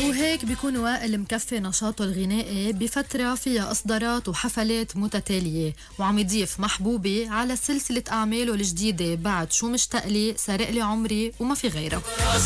وهيك بيكون وائل مكفي نشاطه الغنائي بفترة فيها إصدارات وحفلات متتالية، وعم يضيف محبوبة على سلسلة أعماله الجديدة بعد شو مشتاق لي، سارق لي عمري، وما في غيرها.